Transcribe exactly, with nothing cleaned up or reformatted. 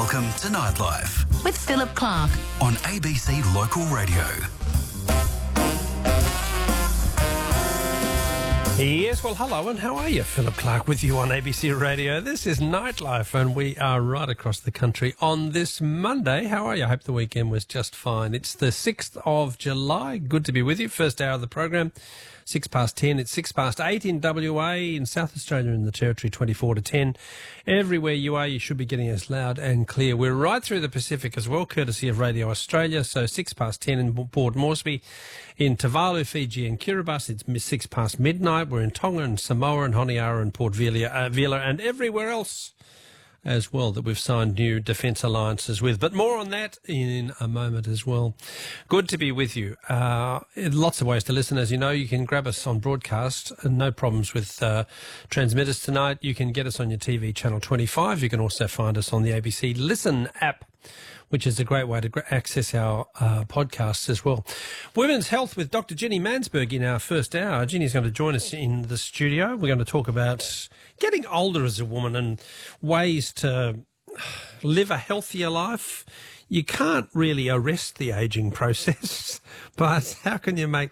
Welcome to Nightlife with Philip Clark on A B C Local Radio. Yes, well, hello, and how are you? Philip Clark with you on A B C Radio. This is Nightlife, and we are right across the country on this Monday. How are you? I hope the weekend was just fine. It's the sixth of July. Good to be with you. First hour of the program, six past ten. It's six past eight in W A, in South Australia, in the Territory, twenty-four to ten. Everywhere you are, you should be getting us loud and clear. We're right through the Pacific as well, courtesy of Radio Australia. So six past ten in Port Moresby, in Tuvalu, Fiji and Kiribati. It's six past midnight. We're in Tonga and Samoa and Honiara and Port Vila, uh, Vila and everywhere else as well that we've signed new defence alliances with. But more on that in a moment as well. Good to be with you. Uh, lots of ways to listen. As you know, you can grab us on broadcast. No problems with uh, transmitters tonight. You can get us on your T V channel twenty-five. You can also find us on the A B C Listen app, which is a great way to access our uh, podcasts as well. Women's Health with Doctor Jenny Mansberg in our first hour. Jenny's going to join us in the studio. We're going to talk about getting older as a woman and ways to live a healthier life. You can't really arrest the ageing process, but how can you make